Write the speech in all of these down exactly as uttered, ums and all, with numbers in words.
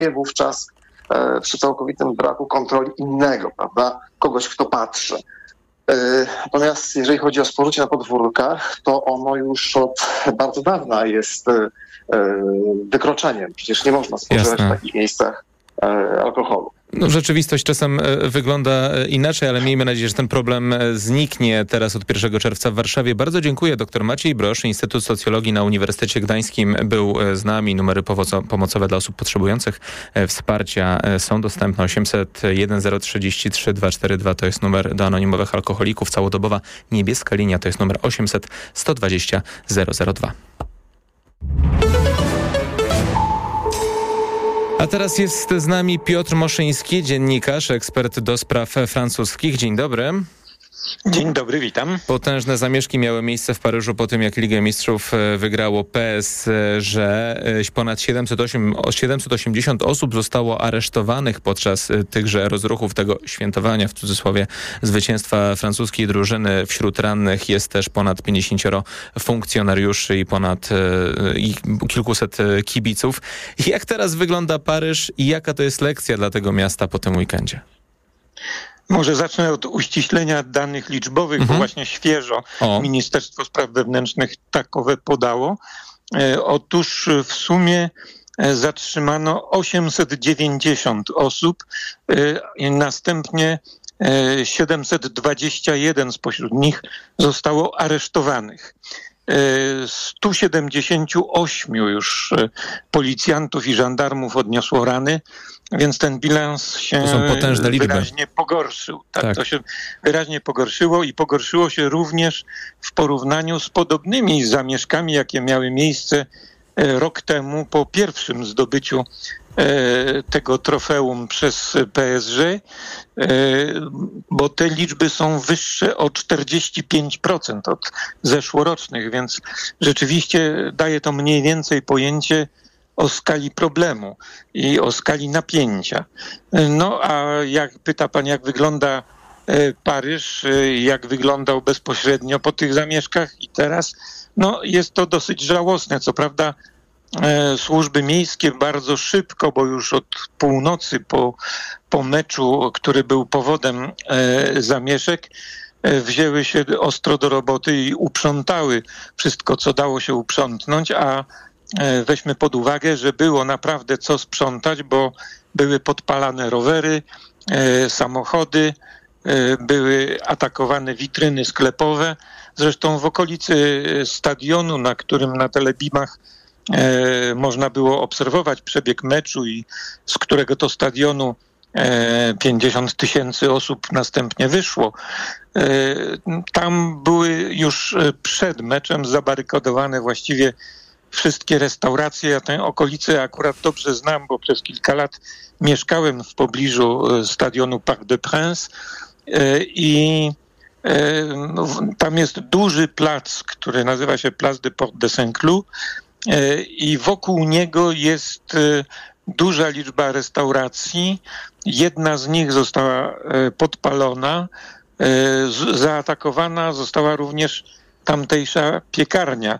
wówczas e, przy całkowitym braku kontroli innego, prawda? Kogoś, kto patrzy. E, natomiast jeżeli chodzi o spożycie na podwórkach, to ono już od bardzo dawna jest e, wykroczeniem. Przecież nie można spożywać Jasne. w takich miejscach e, alkoholu. No, rzeczywistość czasem wygląda inaczej, ale miejmy nadzieję, że ten problem zniknie teraz od pierwszego czerwca w Warszawie. Bardzo dziękuję. Doktor Maciej Brosz, Instytut Socjologii na Uniwersytecie Gdańskim był z nami. Numery pomocowe dla osób potrzebujących wsparcia są dostępne. osiemset jeden zero trzydzieści trzy dwieście czterdzieści dwa to jest numer do anonimowych alkoholików. Całodobowa niebieska linia to jest numer osiemset sto dwadzieścia zero zero dwa. A teraz jest z nami Piotr Moszyński, dziennikarz, ekspert do spraw francuskich. Dzień dobry. Dzień dobry, witam. Potężne zamieszki miały miejsce w Paryżu po tym, jak Ligę Mistrzów wygrało P S G. Ponad siedemset osiemdziesiąt osób zostało aresztowanych podczas tychże rozruchów, tego świętowania, w cudzysłowie, zwycięstwa francuskiej drużyny. Wśród rannych jest też ponad pięćdziesięcioro funkcjonariuszy i ponad i kilkuset kibiców. Jak teraz wygląda Paryż i jaka to jest lekcja dla tego miasta po tym weekendzie? Może zacznę od uściślenia danych liczbowych, mhm. bo właśnie świeżo o. Ministerstwo Spraw Wewnętrznych takowe podało. E, otóż w sumie zatrzymano osiemset dziewięćdziesiąt osób, e, następnie e, siedemset dwadzieścia jeden spośród nich zostało aresztowanych. sto siedemdziesiąt osiem już policjantów i żandarmów odniosło rany, więc ten bilans się wyraźnie pogorszył. Tak, tak, to się wyraźnie pogorszyło i pogorszyło się również w porównaniu z podobnymi zamieszkami, jakie miały miejsce rok temu po pierwszym zdobyciu tego trofeum przez P S G, bo te liczby są wyższe o czterdzieści pięć procent od zeszłorocznych, więc rzeczywiście daje to mniej więcej pojęcie o skali problemu i o skali napięcia. No a jak pyta pan, jak wygląda Paryż, jak wyglądał bezpośrednio po tych zamieszkach i teraz, no jest to dosyć żałosne. Co prawda służby miejskie bardzo szybko, bo już od północy po, po meczu, który był powodem e, zamieszek, e, wzięły się ostro do roboty i uprzątały wszystko, co dało się uprzątnąć, a e, weźmy pod uwagę, że było naprawdę co sprzątać, bo były podpalane rowery, e, samochody, e, były atakowane witryny sklepowe. Zresztą w okolicy stadionu, na którym na telebimach E, można było obserwować przebieg meczu i z którego to stadionu e, pięćdziesiąt tysięcy osób następnie wyszło. E, tam były już przed meczem zabarykadowane właściwie wszystkie restauracje. Ja tę okolicę akurat dobrze znam, bo przez kilka lat mieszkałem w pobliżu stadionu Parc des Princes e, i e, no, tam jest duży plac, który nazywa się Place de Porte de Saint-Cloud, i wokół niego jest duża liczba restauracji. Jedna z nich została podpalona. Zaatakowana została również tamtejsza piekarnia.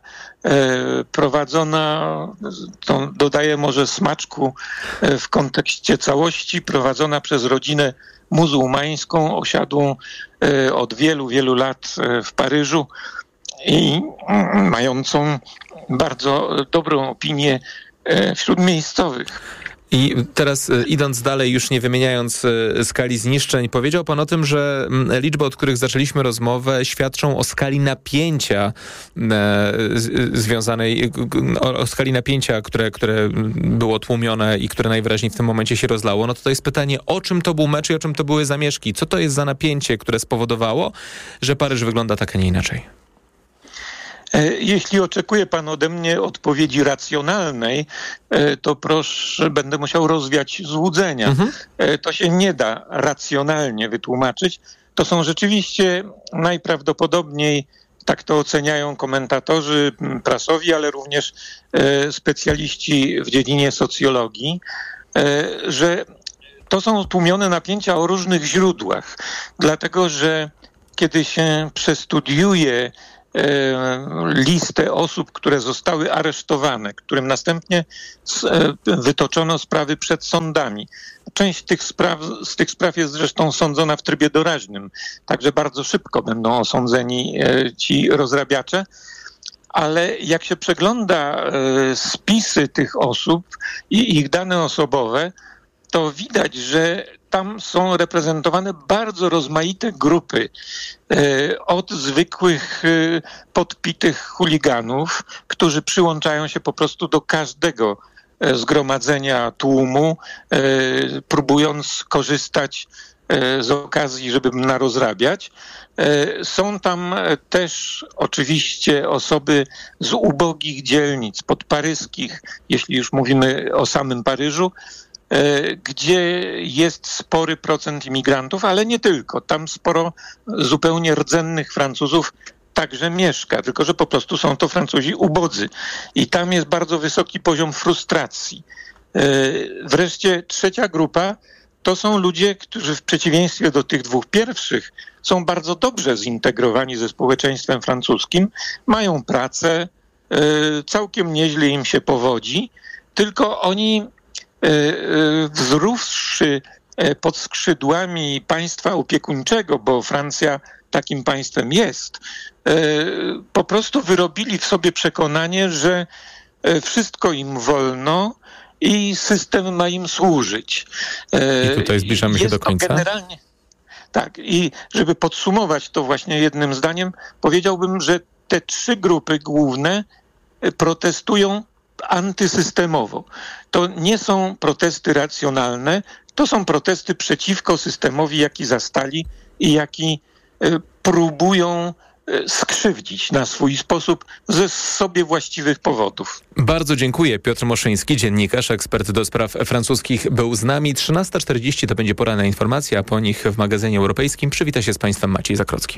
Prowadzona, to dodaję może smaczku w kontekście całości, prowadzona przez rodzinę muzułmańską, osiadłą od wielu, wielu lat w Paryżu i mającą bardzo dobrą opinię wśród miejscowych. I teraz idąc dalej, już nie wymieniając skali zniszczeń, powiedział pan o tym, że liczby, od których zaczęliśmy rozmowę, świadczą o skali napięcia związanej, o skali napięcia, które, które było tłumione i które najwyraźniej w tym momencie się rozlało. No to to jest pytanie, o czym to był mecz i o czym to były zamieszki? Co to jest za napięcie, które spowodowało, że Paryż wygląda tak, a nie inaczej? Jeśli oczekuje pan ode mnie odpowiedzi racjonalnej, to proszę, będę musiał rozwiać złudzenia. Mhm. To się nie da racjonalnie wytłumaczyć. To są rzeczywiście najprawdopodobniej, tak to oceniają komentatorzy prasowi, ale również specjaliści w dziedzinie socjologii, że to są tłumione napięcia o różnych źródłach. Dlatego, że kiedy się przestudiuje listę osób, które zostały aresztowane, którym następnie wytoczono sprawy przed sądami. Część tych spraw, z tych spraw jest zresztą sądzona w trybie doraźnym, także bardzo szybko będą osądzeni ci rozrabiacze. Ale jak się przegląda spisy tych osób i ich dane osobowe, to widać, że tam są reprezentowane bardzo rozmaite grupy. Od zwykłych podpitych chuliganów, którzy przyłączają się po prostu do każdego zgromadzenia tłumu, próbując korzystać z okazji, żeby narozrabiać. Są tam też oczywiście osoby z ubogich dzielnic podparyskich, jeśli już mówimy o samym Paryżu, gdzie jest spory procent imigrantów, ale nie tylko. Tam sporo zupełnie rdzennych Francuzów także mieszka, tylko że po prostu są to Francuzi ubodzy. I tam jest bardzo wysoki poziom frustracji. Wreszcie trzecia grupa to są ludzie, którzy w przeciwieństwie do tych dwóch pierwszych są bardzo dobrze zintegrowani ze społeczeństwem francuskim, mają pracę, całkiem nieźle im się powodzi, tylko oni wzrósłszy pod skrzydłami państwa opiekuńczego, bo Francja takim państwem jest, po prostu wyrobili w sobie przekonanie, że wszystko im wolno i system ma im służyć. I tutaj zbliżamy się jest do końca. Generalnie, tak, i żeby podsumować to właśnie jednym zdaniem, powiedziałbym, że te trzy grupy główne protestują antysystemowo. To nie są protesty racjonalne, to są protesty przeciwko systemowi, jaki zastali i jaki próbują skrzywdzić na swój sposób ze sobie właściwych powodów. Bardzo dziękuję. Piotr Moszyński, dziennikarz, ekspert do spraw francuskich, był z nami. trzynasta czterdzieści to będzie pora na informacje, a po nich w magazynie europejskim przywita się z Państwem Maciej Zakrocki.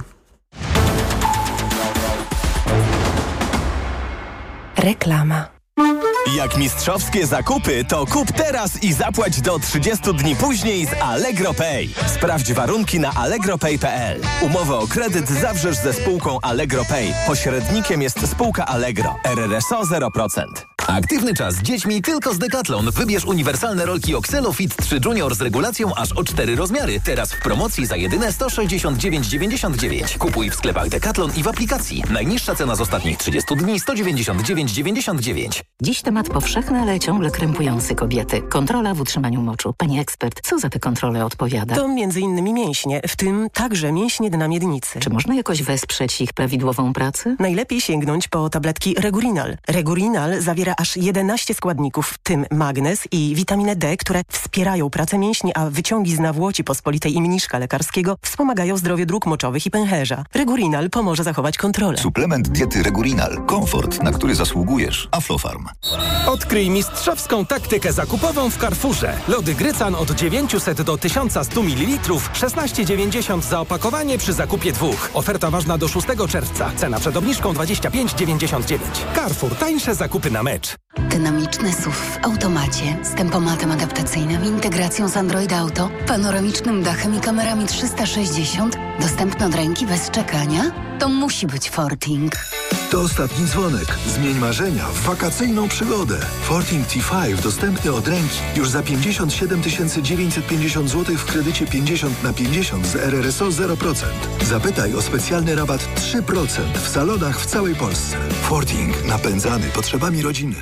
Reklama. Jak mistrzowskie zakupy, to kup teraz i zapłać do trzydziestu dni później z Allegro Pay. Sprawdź warunki na allegro pay kropka p l. Umowę o kredyt zawrzesz ze spółką Allegro Pay. Pośrednikiem jest spółka Allegro. R R S O zero procent. Aktywny czas z dziećmi tylko z Decathlon. Wybierz uniwersalne rolki Oxelo Fit trzy Junior z regulacją aż o cztery rozmiary. Teraz w promocji za jedyne sto sześćdziesiąt dziewięć dziewięćdziesiąt dziewięć. Kupuj w sklepach Decathlon i w aplikacji. Najniższa cena z ostatnich trzydziestu dni sto dziewięćdziesiąt dziewięć dziewięćdziesiąt dziewięć. Dziś temat powszechny, ale ciągle krępujący kobiety. Kontrola w utrzymaniu moczu. Pani ekspert, co za te kontrole odpowiada? To między innymi mięśnie, w tym także mięśnie dna miednicy. Czy można jakoś wesprzeć ich prawidłową pracę? Najlepiej sięgnąć po tabletki Regurinal. Regurinal zawiera aż jedenaście składników, w tym magnez i witaminę D, które wspierają pracę mięśni, a wyciągi z nawłoci pospolitej i mniszka lekarskiego wspomagają zdrowie dróg moczowych i pęcherza. Regurinal pomoże zachować kontrolę. Suplement diety Regurinal. Komfort, na który zasługujesz. Aflofarm. Odkryj mistrzowską taktykę zakupową w Carrefourze. Lody Grycan od dziewięćset do tysiąc sto mililitrów, szesnaście dziewięćdziesiąt za opakowanie przy zakupie dwóch. Oferta ważna do szóstego czerwca. Cena przed obniżką dwadzieścia pięć dziewięćdziesiąt dziewięć. Carrefour. Tańsze zakupy na mecz. Dynamiczny S U V w automacie z tempomatem adaptacyjnym, integracją z Android Auto, panoramicznym dachem i kamerami trzysta sześćdziesiąt, dostępny od ręki bez czekania? To musi być Forting. To ostatni dzwonek. Zmień marzenia w wakacyjną przygodę. Forting T pięć dostępny od ręki już za pięćdziesiąt siedem tysięcy dziewięćset pięćdziesiąt złotych w kredycie pięćdziesiąt na pięćdziesiąt z R R S O zero procent. Zapytaj o specjalny rabat trzy procent w salonach w całej Polsce. Forting. Napędzany potrzebami rodziny.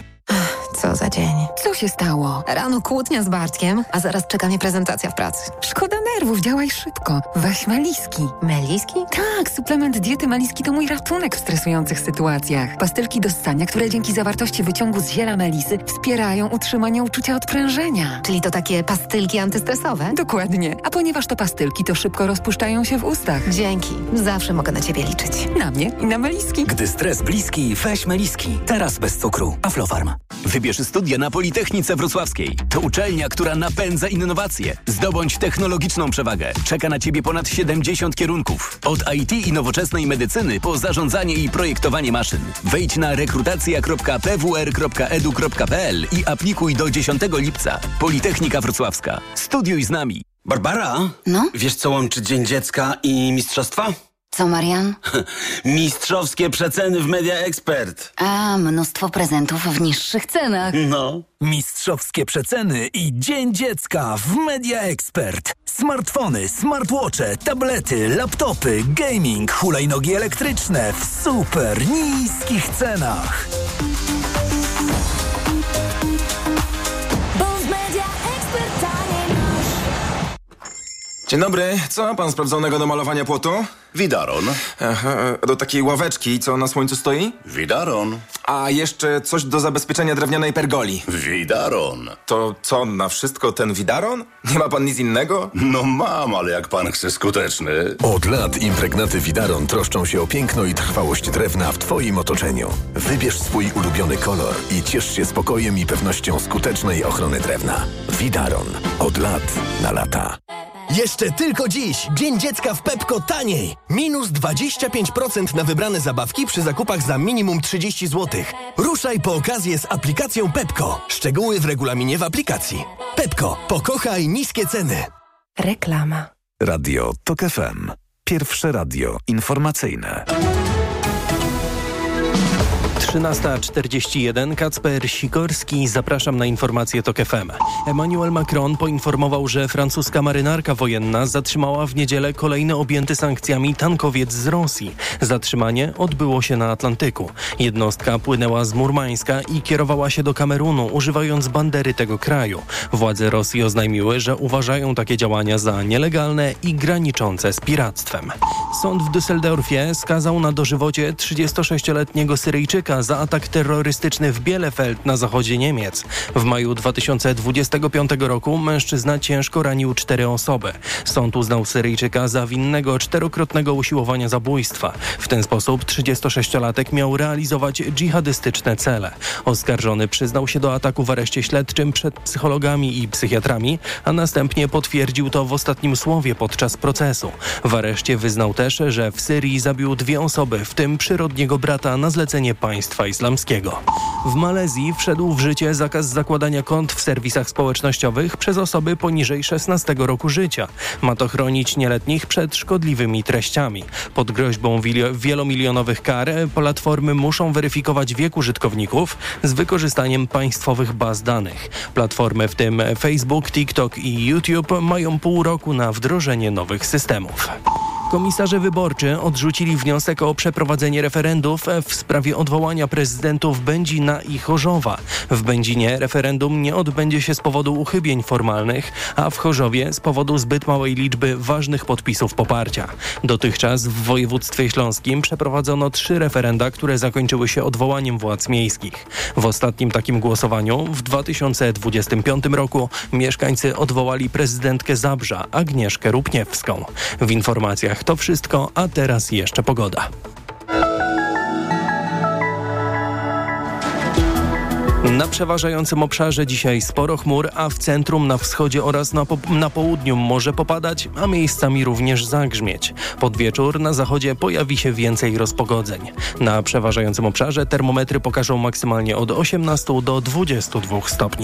Co za dzień. Co się stało? Rano kłótnia z Bartkiem, a zaraz czeka mnie prezentacja w pracy. Szkoda nerwów, działaj szybko. Weź Meliski. Meliski? Tak, suplement diety Meliski to mój ratunek w stresujących sytuacjach. Pastylki do ssania, które dzięki zawartości wyciągu z ziela melisy wspierają utrzymanie uczucia odprężenia. Czyli to takie pastylki antystresowe? Dokładnie. A ponieważ to pastylki, to szybko rozpuszczają się w ustach. Dzięki. Zawsze mogę na ciebie liczyć. Na mnie i na Meliski. Gdy stres bliski, weź Meliski. Teraz bez cukru. Aflofarm. Wybierz studia na Politechnice Wrocławskiej. To uczelnia, która napędza innowacje. Zdobądź technologiczną przewagę. Czeka na Ciebie ponad siedemdziesiąt kierunków. Od I T i nowoczesnej medycyny po zarządzanie i projektowanie maszyn. Wejdź na rekrutacja kropka p w r kropka e d u kropka p l i aplikuj do dziesiątego lipca. Politechnika Wrocławska. Studiuj z nami. Barbara? No? Wiesz, co łączy Dzień Dziecka i mistrzostwa? Co, Marian? Mistrzowskie przeceny w Media Expert. A, mnóstwo prezentów w niższych cenach. No. Mistrzowskie przeceny i Dzień Dziecka w Media Expert. Smartfony, smartwatche, tablety, laptopy, gaming, hulajnogi elektryczne w super niskich cenach. Dzień dobry, co ma pan sprawdzonego do malowania płotu? Widaron. Aha, do takiej ławeczki, co na słońcu stoi? Widaron. A jeszcze coś do zabezpieczenia drewnianej pergoli. Widaron. To co, na wszystko ten widaron? Nie ma pan nic innego? No mam, ale jak pan chce skuteczny. Od lat impregnaty Widaron troszczą się o piękno i trwałość drewna w twoim otoczeniu. Wybierz swój ulubiony kolor i ciesz się spokojem i pewnością skutecznej ochrony drewna. Widaron. Od lat na lata. Jeszcze tylko dziś. Dzień Dziecka w Pepco taniej. Minus dwadzieścia pięć procent na wybrane zabawki przy zakupach za minimum trzydzieści złotych. Ruszaj po okazję z aplikacją Pepco. Szczegóły w regulaminie w aplikacji. Pepco. Pokochaj niskie ceny. Reklama. Radio Tok F M. Pierwsze radio informacyjne. trzynasta czterdzieści jeden, Kacper Sikorski, zapraszam na informacje Tok F M. Emmanuel Macron poinformował, że francuska marynarka wojenna zatrzymała w niedzielę kolejny objęty sankcjami tankowiec z Rosji. Zatrzymanie odbyło się na Atlantyku. Jednostka płynęła z Murmańska i kierowała się do Kamerunu, używając bandery tego kraju. Władze Rosji oznajmiły, że uważają takie działania za nielegalne i graniczące z piractwem. Sąd w Düsseldorfie skazał na dożywocie trzydziestosześcioletniego Syryjczyka za atak terrorystyczny w Bielefeld na zachodzie Niemiec. W maju dwa tysiące dwudziestego piątego roku mężczyzna ciężko ranił cztery osoby. Sąd uznał Syryjczyka za winnego czterokrotnego usiłowania zabójstwa. W ten sposób trzydziestosześciolatek miał realizować dżihadystyczne cele. Oskarżony przyznał się do ataku w areszcie śledczym przed psychologami i psychiatrami, a następnie potwierdził to w ostatnim słowie podczas procesu. W areszcie wyznał też, że w Syrii zabił dwie osoby, w tym przyrodniego brata na zlecenie państwa islamskiego. W Malezji wszedł w życie zakaz zakładania kont w serwisach społecznościowych przez osoby poniżej szesnastego roku życia. Ma to chronić nieletnich przed szkodliwymi treściami. Pod groźbą wielomilionowych kar platformy muszą weryfikować wiek użytkowników z wykorzystaniem państwowych baz danych. Platformy, w tym Facebook, TikTok i YouTube, mają pół roku na wdrożenie nowych systemów. Komisarze wyborczy odrzucili wniosek o przeprowadzenie referendów w sprawie odwołania prezydentów Będzina i Chorzowa. W Będzinie referendum nie odbędzie się z powodu uchybień formalnych, a w Chorzowie z powodu zbyt małej liczby ważnych podpisów poparcia. Dotychczas w województwie śląskim przeprowadzono trzy referenda, które zakończyły się odwołaniem władz miejskich. W ostatnim takim głosowaniu w dwa tysiące dwudziestym piątym roku mieszkańcy odwołali prezydentkę Zabrza, Agnieszkę Rupniewską. W informacjach to wszystko, a teraz jeszcze pogoda. Na przeważającym obszarze dzisiaj sporo chmur, a w centrum, na wschodzie oraz na, po- na południu może popadać, a miejscami również zagrzmieć. Pod wieczór na zachodzie pojawi się więcej rozpogodzeń. Na przeważającym obszarze termometry pokażą maksymalnie od osiemnastu do dwudziestu dwóch stopni.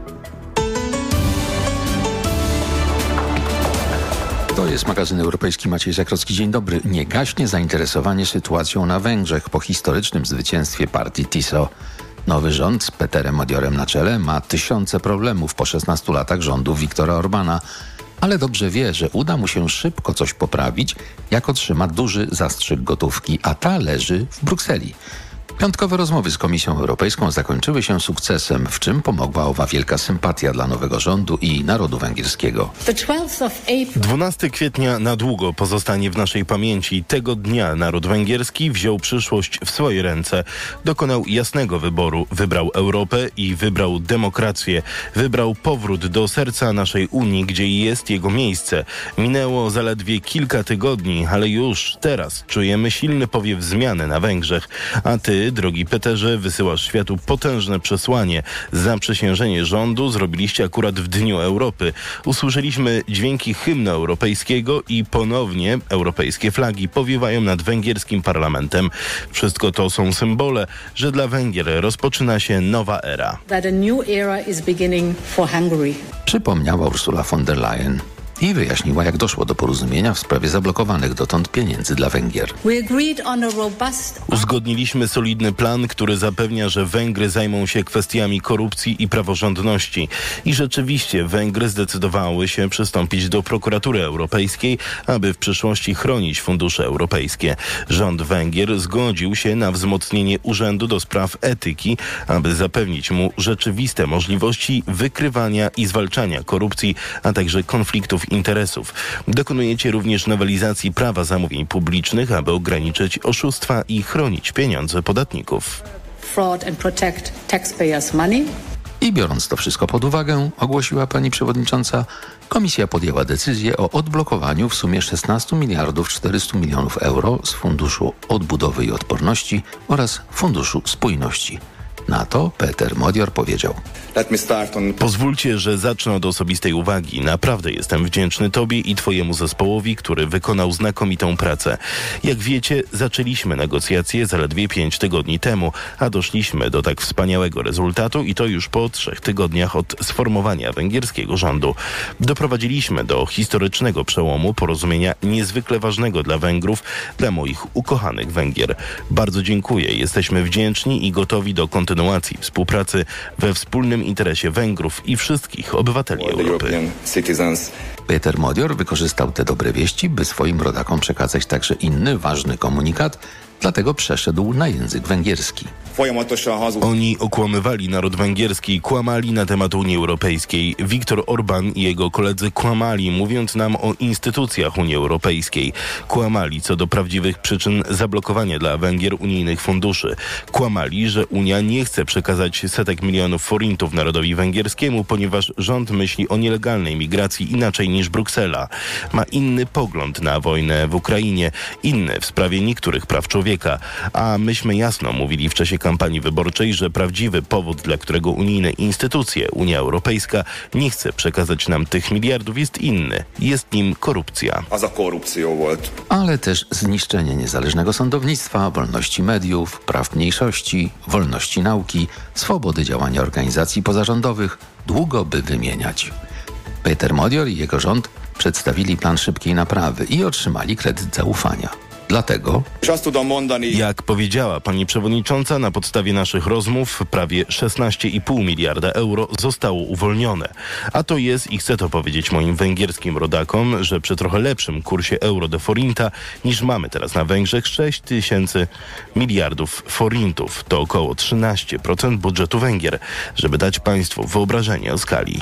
To jest magazyn europejski. Maciej Zakrocki. Dzień dobry. Nie gaśnie zainteresowanie sytuacją na Węgrzech po historycznym zwycięstwie partii TISO. Nowy rząd z Peterem Modiorem na czele ma tysiące problemów po szesnastu latach rządów Viktora Orbana, ale dobrze wie, że uda mu się szybko coś poprawić, jak otrzyma duży zastrzyk gotówki, a ta leży w Brukseli. Piątkowe rozmowy z Komisją Europejską zakończyły się sukcesem, w czym pomogła owa wielka sympatia dla nowego rządu i narodu węgierskiego. dwunastego kwietnia na długo pozostanie w naszej pamięci. Tego dnia naród węgierski wziął przyszłość w swoje ręce. Dokonał jasnego wyboru. Wybrał Europę i wybrał demokrację. Wybrał powrót do serca naszej Unii, gdzie jest jego miejsce. Minęło zaledwie kilka tygodni, ale już teraz czujemy silny powiew zmiany na Węgrzech. A ty, drogi Peterze, wysyłasz światu potężne przesłanie. Zaprzysiężenie rządu zrobiliście akurat w Dniu Europy. Usłyszeliśmy dźwięki hymnu europejskiego i ponownie europejskie flagi powiewają nad węgierskim parlamentem. Wszystko to są symbole, że dla Węgier rozpoczyna się nowa era. Przypomniała Ursula von der Leyen. i wyjaśniła, jak doszło do porozumienia w sprawie zablokowanych dotąd pieniędzy dla Węgier. Uzgodniliśmy solidny plan, który zapewnia, że Węgry zajmą się kwestiami korupcji i praworządności. I rzeczywiście Węgry zdecydowały się przystąpić do prokuratury europejskiej, aby w przyszłości chronić fundusze europejskie. Rząd Węgier zgodził się na wzmocnienie Urzędu do Spraw Etyki, aby zapewnić mu rzeczywiste możliwości wykrywania i zwalczania korupcji, a także konfliktów interesów. Dokonujecie również nowelizacji prawa zamówień publicznych, aby ograniczyć oszustwa i chronić pieniądze podatników. Fraud and protect taxpayers' money. I biorąc to wszystko pod uwagę, ogłosiła pani przewodnicząca, komisja podjęła decyzję o odblokowaniu w sumie szesnaście miliardów czterysta milionów euro z Funduszu Odbudowy i Odporności oraz Funduszu Spójności. Na to Peter Modior powiedział: Pozwólcie, że zacznę od osobistej uwagi. Naprawdę jestem wdzięczny Tobie i Twojemu zespołowi, który wykonał znakomitą pracę. Jak wiecie, zaczęliśmy negocjacje zaledwie pięć tygodni temu, a doszliśmy do tak wspaniałego rezultatu i to już po trzech tygodniach od sformowania węgierskiego rządu. Doprowadziliśmy do historycznego przełomu, porozumienia niezwykle ważnego dla Węgrów, dla moich ukochanych Węgier. Bardzo dziękuję. Jesteśmy wdzięczni i gotowi do kontynuacji współpracy we wspólnym interesie Węgrów i wszystkich obywateli Europy. Peter Modior wykorzystał te dobre wieści, by swoim rodakom przekazać także inny ważny komunikat, dlatego przeszedł na język węgierski. Oni okłamywali naród węgierski, kłamali na temat Unii Europejskiej. Viktor Orbán i jego koledzy kłamali, mówiąc nam o instytucjach Unii Europejskiej. Kłamali co do prawdziwych przyczyn zablokowania dla Węgier unijnych funduszy. Kłamali, że Unia nie chce przekazać setek milionów forintów narodowi węgierskiemu, ponieważ rząd myśli o nielegalnej migracji inaczej niż Bruksela. Ma inny pogląd na wojnę w Ukrainie, inny w sprawie niektórych praw człowieka. A myśmy jasno mówili w czasie kampanii wyborczej, że prawdziwy powód, dla którego unijne instytucje, Unia Europejska, nie chce przekazać nam tych miliardów, jest inny. Jest nim korupcja. Ale też zniszczenie niezależnego sądownictwa, wolności mediów, praw mniejszości, wolności nauki, swobody działania organizacji pozarządowych, długo by wymieniać. Peter Modior i jego rząd przedstawili plan szybkiej naprawy i otrzymali kredyt zaufania. Dlatego, jak powiedziała pani przewodnicząca, na podstawie naszych rozmów prawie szesnaście i pół miliarda euro zostało uwolnione. A to jest, i chcę to powiedzieć moim węgierskim rodakom, że przy trochę lepszym kursie euro do forinta niż mamy teraz na Węgrzech sześć tysięcy miliardów forintów. To około trzynaście procent budżetu Węgier, żeby dać państwu wyobrażenie o skali.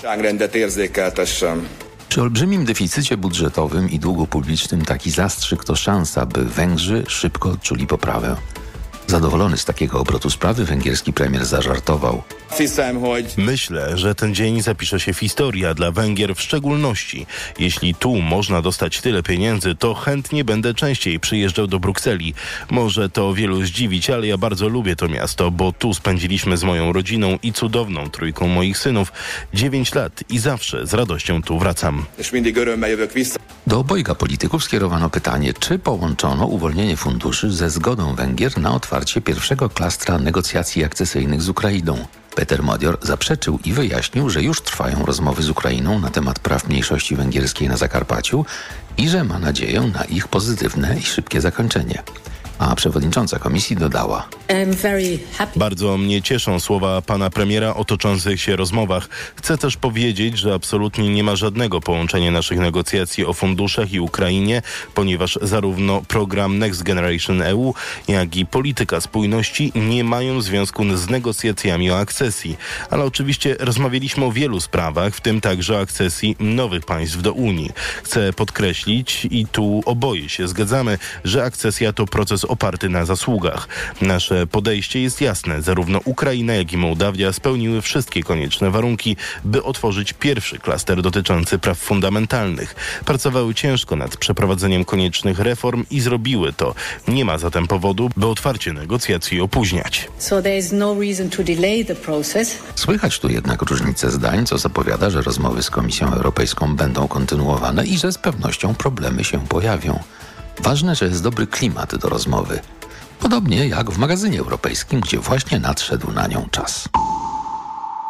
Przy olbrzymim deficycie budżetowym i długu publicznym taki zastrzyk to szansa, by Węgrzy szybko odczuli poprawę. Zadowolony z takiego obrotu sprawy, węgierski premier zażartował: Myślę, że ten dzień zapisze się w historii, a dla Węgier w szczególności. Jeśli tu można dostać tyle pieniędzy, to chętnie będę częściej przyjeżdżał do Brukseli. Może to wielu zdziwić, ale ja bardzo lubię to miasto, bo tu spędziliśmy z moją rodziną i cudowną trójką moich synów dziewięć lat i zawsze z radością tu wracam. Do obojga polityków skierowano pytanie, czy połączono uwolnienie funduszy ze zgodą Węgier na otwarcie pierwszego klastra negocjacji akcesyjnych z Ukrainą. Peter Modior zaprzeczył i wyjaśnił, że już trwają rozmowy z Ukrainą na temat praw mniejszości węgierskiej na Zakarpaciu i że ma nadzieję na ich pozytywne i szybkie zakończenie. A przewodnicząca komisji dodała: Bardzo mnie cieszą słowa pana premiera o toczących się rozmowach. Chcę też powiedzieć, że absolutnie nie ma żadnego połączenia naszych negocjacji o funduszach i Ukrainie, ponieważ zarówno program Next Generation E U, jak i polityka spójności nie mają związku z negocjacjami o akcesji. Ale oczywiście rozmawialiśmy o wielu sprawach, w tym także o akcesji nowych państw do Unii. Chcę podkreślić, i tu oboje się zgadzamy, że akcesja to proces oparty na zasługach. Nasze podejście jest jasne. Zarówno Ukraina, jak i Mołdawia spełniły wszystkie konieczne warunki, by otworzyć pierwszy klaster dotyczący praw fundamentalnych. Pracowały ciężko nad przeprowadzeniem koniecznych reform i zrobiły to. Nie ma zatem powodu, by otwarcie negocjacji opóźniać. So there is no reason to delay the process. Słychać tu jednak różnicę zdań, co zapowiada, że rozmowy z Komisją Europejską będą kontynuowane i że z pewnością problemy się pojawią. Ważne, że jest dobry klimat do rozmowy. Podobnie jak w magazynie europejskim, gdzie właśnie nadszedł na nią czas.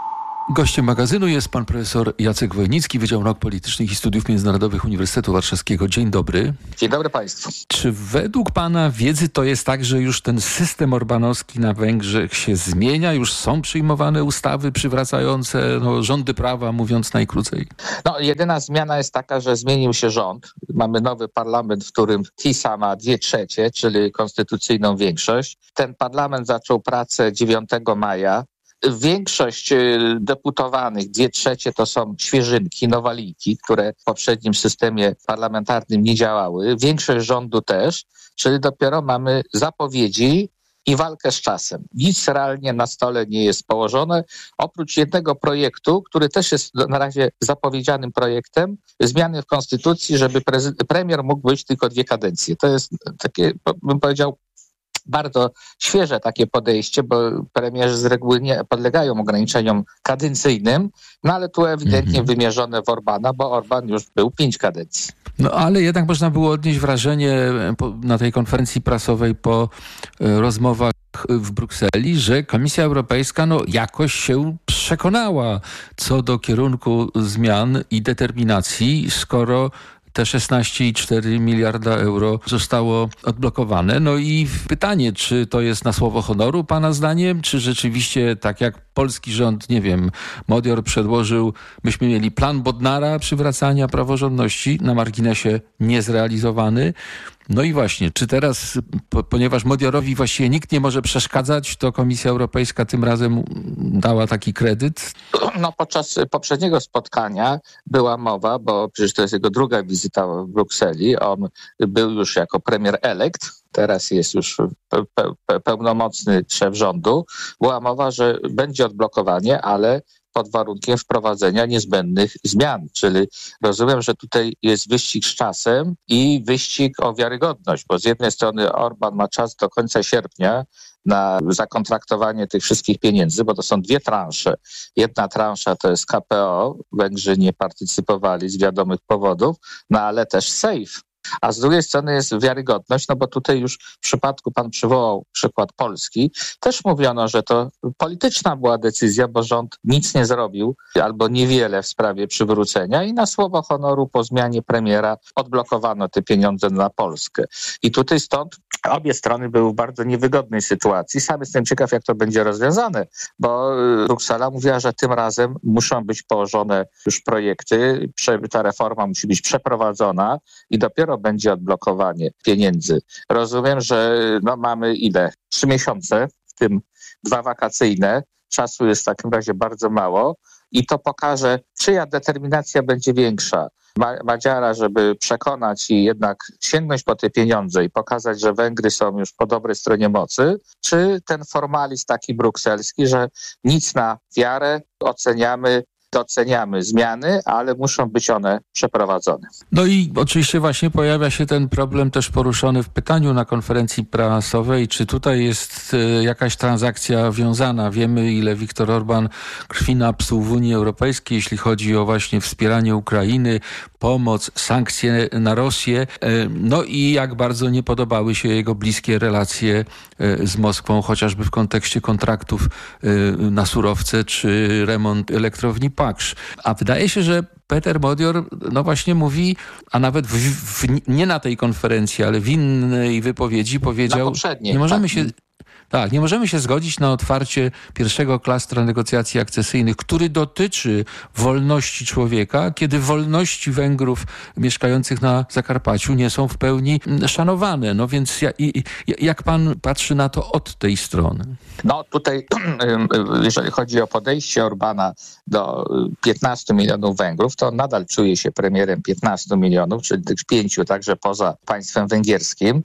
Gościem magazynu jest pan profesor Jacek Wojnicki, Wydział Nauk Politycznych i Studiów Międzynarodowych Uniwersytetu Warszawskiego. Dzień dobry. Dzień dobry państwu. Czy według pana wiedzy to jest tak, że już ten system orbanowski na Węgrzech się zmienia? Już są przyjmowane ustawy przywracające no, rządy prawa, mówiąc najkrócej? No, jedyna zmiana jest taka, że zmienił się rząd. Mamy nowy parlament, w którym TISA ma dwie trzecie, czyli konstytucyjną większość. Ten parlament zaczął pracę dziewiątego maja. Większość deputowanych, dwie trzecie to są świeżynki, nowaliki, które w poprzednim systemie parlamentarnym nie działały. Większość rządu też, czyli dopiero mamy zapowiedzi i walkę z czasem. Nic realnie na stole nie jest położone, oprócz jednego projektu, który też jest na razie zapowiedzianym projektem, zmiany w konstytucji, żeby prezy- premier mógł być tylko dwie kadencje. To jest takie, bym powiedział, bardzo świeże takie podejście, bo premierzy z reguły nie podlegają ograniczeniom kadencyjnym, no ale tu ewidentnie mm-hmm. wymierzone w Orbana, bo Orban już był pięć kadencji. No ale jednak można było odnieść wrażenie po, na tej konferencji prasowej po e, rozmowach w Brukseli, że Komisja Europejska no, jakoś się przekonała co do kierunku zmian i determinacji, skoro te szesnaście przecinek cztery miliarda euro zostało odblokowane. No i pytanie, czy to jest na słowo honoru pana zdaniem, czy rzeczywiście tak jak polski rząd, nie wiem, Modior przedłożył, myśmy mieli plan Bodnara przywracania praworządności, na marginesie niezrealizowany. No i właśnie, czy teraz, po, ponieważ Modiorowi właściwie nikt nie może przeszkadzać, to Komisja Europejska tym razem dała taki kredyt? No podczas poprzedniego spotkania była mowa, bo przecież to jest jego druga wizyta w Brukseli. On był już jako premier elekt, teraz jest już pe- pe- pełnomocny szef rządu. Była mowa, że będzie odblokowanie, ale pod warunkiem wprowadzenia niezbędnych zmian. Czyli rozumiem, że tutaj jest wyścig z czasem i wyścig o wiarygodność, bo z jednej strony Orban ma czas do końca sierpnia na zakontraktowanie tych wszystkich pieniędzy, bo to są dwie transze. Jedna transza to jest K P O, Węgrzy nie partycypowali z wiadomych powodów, no ale też SAFE. A z drugiej strony jest wiarygodność, no bo tutaj już w przypadku, pan przywołał przykład Polski, też mówiono, że to polityczna była decyzja, bo rząd nic nie zrobił albo niewiele w sprawie przywrócenia i na słowo honoru po zmianie premiera odblokowano te pieniądze na Polskę. I tutaj stąd obie strony były w bardzo niewygodnej sytuacji. Sam jestem ciekaw, jak to będzie rozwiązane, bo Bruksela mówiła, że tym razem muszą być położone już projekty, ta reforma musi być przeprowadzona i dopiero będzie odblokowanie pieniędzy. Rozumiem, że no mamy ile? Trzy miesiące, w tym dwa wakacyjne. Czasu jest w takim razie bardzo mało i to pokaże, czyja determinacja będzie większa. Ma- Madziara, żeby przekonać i jednak sięgnąć po te pieniądze i pokazać, że Węgry są już po dobrej stronie mocy, czy ten formalizm taki brukselski, że nic na wiarę, oceniamy, doceniamy zmiany, ale muszą być one przeprowadzone. No i oczywiście właśnie pojawia się ten problem też poruszony w pytaniu na konferencji prasowej, czy tutaj jest y, jakaś transakcja wiązana. Wiemy, ile Viktor Orban krwi napsuł w Unii Europejskiej, jeśli chodzi o właśnie wspieranie Ukrainy, pomoc, sankcje na Rosję. Y, no i jak bardzo nie podobały się jego bliskie relacje y, z Moskwą, chociażby w kontekście kontraktów y, na surowce czy remont elektrowni Paksz. A wydaje się, że Peter Modior, no właśnie mówi, a nawet w, w, nie na tej konferencji, ale w innej wypowiedzi powiedział, nie możemy się... Tak, nie możemy się zgodzić na otwarcie pierwszego klastra negocjacji akcesyjnych, który dotyczy wolności człowieka, kiedy wolności Węgrów mieszkających na Zakarpaciu nie są w pełni szanowane. No więc ja, i, jak pan patrzy na to od tej strony? No tutaj, jeżeli chodzi o podejście Orbana do piętnastu milionów Węgrów, to on nadal czuje się premierem piętnastu milionów, czyli tych pięciu także poza państwem węgierskim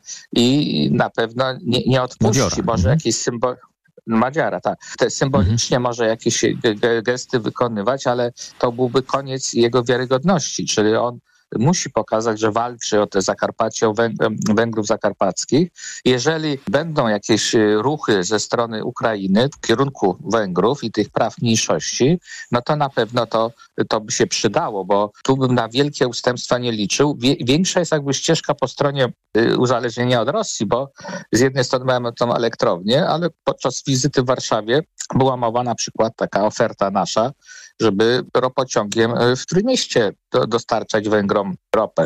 i na pewno nie, nie odpuści. Madziara. Może mhm. jakieś symbol... Madziara, tak. Te symbolicznie mhm. może jakieś gesty wykonywać, ale to byłby koniec jego wiarygodności, czyli on musi pokazać, że walczy o te Zakarpacie, o Węgrów zakarpackich. Jeżeli będą jakieś ruchy ze strony Ukrainy w kierunku Węgrów i tych praw mniejszości, no to na pewno to, to by się przydało, bo tu bym na wielkie ustępstwa nie liczył. Większa jest jakby ścieżka po stronie uzależnienia od Rosji, bo z jednej strony mamy tą elektrownię, ale podczas wizyty w Warszawie była mowa na przykład taka oferta nasza, żeby ropociągiem w Trójmieście do, dostarczać Węgrom ropę.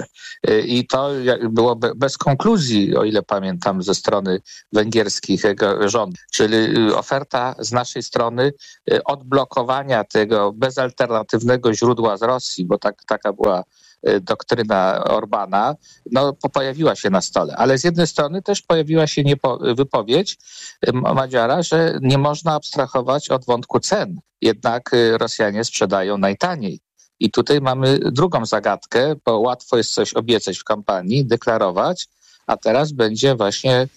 I to było bez konkluzji, o ile pamiętam, ze strony węgierskiego rządu. Czyli oferta z naszej strony odblokowania tego bezalternatywnego źródła z Rosji, bo tak, taka była doktryna Orbana, no pojawiła się na stole. Ale z jednej strony też pojawiła się niepo- wypowiedź Madziara, że nie można abstrahować od wątku cen. Jednak Rosjanie sprzedają najtaniej. I tutaj mamy drugą zagadkę, bo łatwo jest coś obiecać w kampanii, deklarować, a teraz będzie właśnie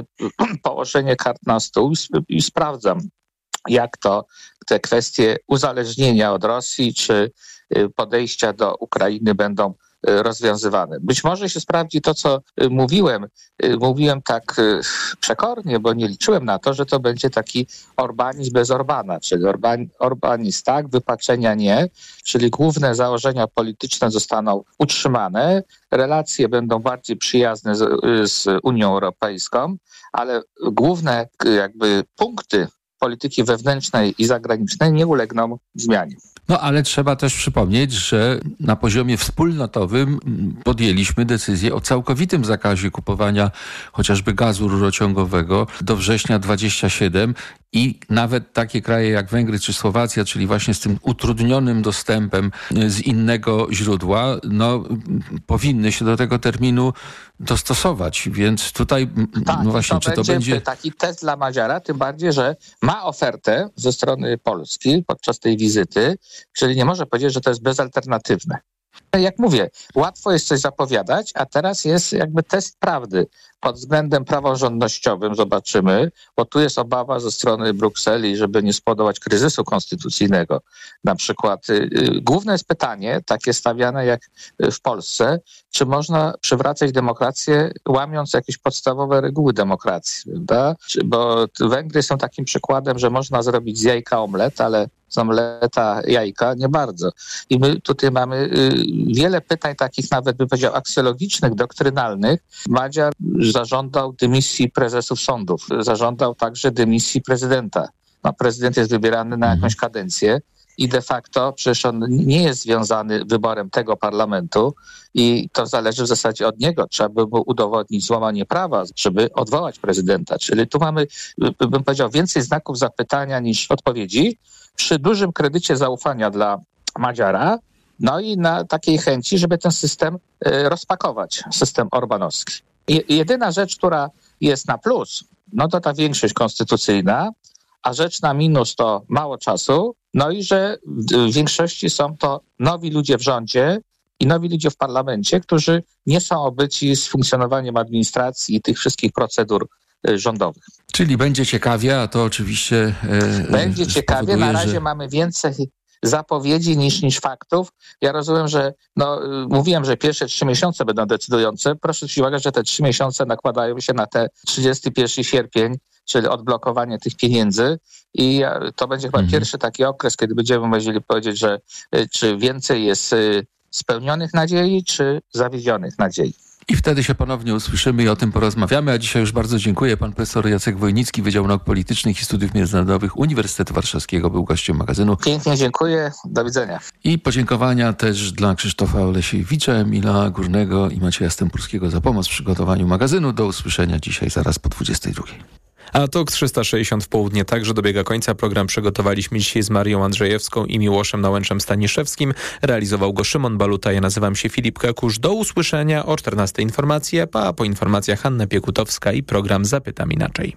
położenie kart na stół i, i sprawdzam, jak to te kwestie uzależnienia od Rosji czy podejścia do Ukrainy będą rozwiązywane. Być może się sprawdzi to, co mówiłem. Mówiłem tak przekornie, bo nie liczyłem na to, że to będzie taki Orbanizm bez Orbana, czyli Orban, Orbanizm tak, wypaczenia nie, czyli główne założenia polityczne zostaną utrzymane, relacje będą bardziej przyjazne z, z Unią Europejską, ale główne jakby punkty polityki wewnętrznej i zagranicznej nie ulegną zmianie. No ale trzeba też przypomnieć, że na poziomie wspólnotowym podjęliśmy decyzję o całkowitym zakazie kupowania chociażby gazu rurociągowego do września dwudziestego siódmego i nawet takie kraje jak Węgry czy Słowacja, czyli właśnie z tym utrudnionym dostępem z innego źródła, no powinny się do tego terminu dostosować, więc tutaj tak, no właśnie, to czy to będzie, będzie taki test dla Madziara, tym bardziej, że ma ofertę ze strony Polski podczas tej wizyty, czyli nie może powiedzieć, że to jest bezalternatywne. Jak mówię, łatwo jest coś zapowiadać, a teraz jest jakby test prawdy. Pod względem praworządnościowym zobaczymy, bo tu jest obawa ze strony Brukseli, żeby nie spowodować kryzysu konstytucyjnego. Na przykład y, y, główne jest pytanie, takie stawiane jak w Polsce, czy można przywracać demokrację, łamiąc jakieś podstawowe reguły demokracji, prawda? Bo Węgry są takim przykładem, że można zrobić z jajka omlet, ale z omleta jajka nie bardzo. I my tutaj mamy y, wiele pytań takich nawet, bym powiedział, aksjologicznych, doktrynalnych. Madziar zażądał dymisji prezesów sądów. Zażądał także dymisji prezydenta. No, prezydent jest wybierany na jakąś kadencję i de facto przecież on nie jest związany wyborem tego parlamentu i to zależy w zasadzie od niego. Trzeba by było udowodnić złamanie prawa, żeby odwołać prezydenta. Czyli tu mamy, bym powiedział, więcej znaków zapytania niż odpowiedzi przy dużym kredycie zaufania dla Madziara, no i na takiej chęci, żeby ten system rozpakować, system orbanowski. I jedyna rzecz, która jest na plus, no to ta większość konstytucyjna, a rzecz na minus to mało czasu, no i że w większości są to nowi ludzie w rządzie i nowi ludzie w parlamencie, którzy nie są obyci z funkcjonowaniem administracji i tych wszystkich procedur rządowych. Czyli będzie ciekawie, a to oczywiście e, Będzie ciekawie, na razie że... mamy więcej zapowiedzi niż, niż faktów. Ja rozumiem, że no, mówiłem, że pierwsze trzy miesiące będą decydujące. Proszę zwrócić uwagę, że te trzy miesiące nakładają się na te trzydziestego pierwszego sierpnia, czyli odblokowanie tych pieniędzy i to będzie chyba mhm. pierwszy taki okres, kiedy będziemy mogli powiedzieć, że czy więcej jest spełnionych nadziei, czy zawiedzionych nadziei. I wtedy się ponownie usłyszymy i o tym porozmawiamy, a dzisiaj już bardzo dziękuję. Pan profesor Jacek Wojnicki, Wydział Nauk Politycznych i Studiów Międzynarodowych Uniwersytetu Warszawskiego był gościem magazynu. Pięknie dziękuję, do widzenia. I podziękowania też dla Krzysztofa Olesiewicza, Emila Górnego i Macieja Stępurskiego za pomoc w przygotowaniu magazynu. Do usłyszenia dzisiaj zaraz po dwudziestej drugiej. A TOK trzysta sześćdziesiąt w południe także dobiega końca. Program przygotowaliśmy dzisiaj z Marią Andrzejewską i Miłoszem Nałęczem-Staniszewskim. Realizował go Szymon Baluta. Ja nazywam się Filip Kekusz. Do usłyszenia o czternastej informacje, a po informacjach Hanna Piekutowska i program Zapytam Inaczej.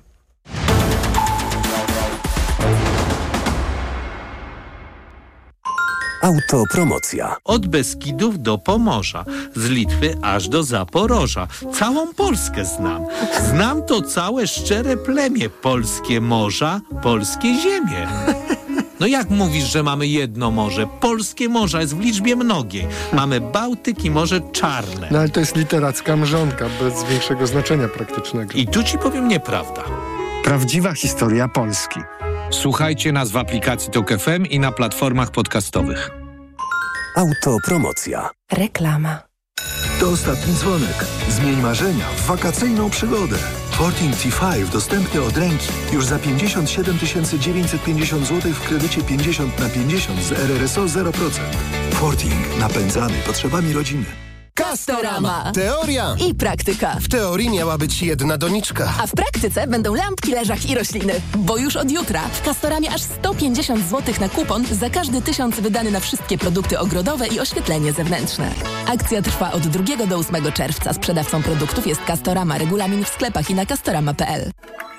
Autopromocja. Od Beskidów do Pomorza, z Litwy aż do Zaporoża. Całą Polskę znam. Znam to całe szczere plemię. Polskie morza, polskie ziemie. No jak mówisz, że mamy jedno morze? Polskie morze jest w liczbie mnogiej. Mamy Bałtyk i Morze Czarne. No ale to jest literacka mrzonka, bez większego znaczenia praktycznego. I tu ci powiem nieprawda. Prawdziwa historia Polski. Słuchajcie nas w aplikacji Tok F M i na platformach podcastowych. Autopromocja. Reklama. To ostatni dzwonek. Zmień marzenia w wakacyjną przygodę. Forting T pięć dostępny od ręki już za pięćdziesiąt siedem tysięcy dziewięćset pięćdziesiąt złotych w kredycie pięćdziesiąt na pięćdziesiąt z R R S O zero procent. Forting napędzany potrzebami rodziny. Castorama. Teoria I praktyka. W teorii miała być jedna doniczka. A w praktyce będą lampki, leżak i rośliny. Bo już od jutra w Castoramie aż sto pięćdziesiąt złotych na kupon za każdy tysiąc wydany na wszystkie produkty ogrodowe i oświetlenie zewnętrzne. Akcja trwa od drugiego do ósmego czerwca. Sprzedawcą produktów jest Castorama. Regulamin w sklepach i na castorama kropka p l.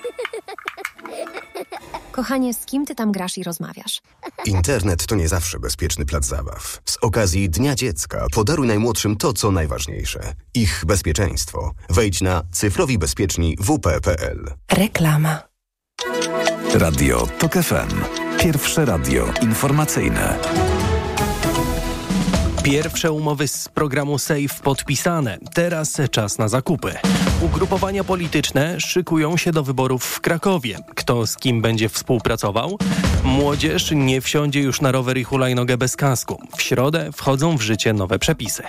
Kochanie, z kim ty tam grasz i rozmawiasz? Internet to nie zawsze bezpieczny plac zabaw. Z okazji Dnia Dziecka podaruj najmłodszym to, co najważniejsze. Ich bezpieczeństwo. Wejdź na cyfrowi bezpieczni w p kropka p l. Reklama. Radio Tok F M. Pierwsze radio informacyjne. Pierwsze umowy z programu Safe podpisane. Teraz czas na zakupy. Ugrupowania polityczne szykują się do wyborów w Krakowie. Kto z kim będzie współpracował? Młodzież nie wsiądzie już na rower i hulajnogę bez kasku. W środę wchodzą w życie nowe przepisy.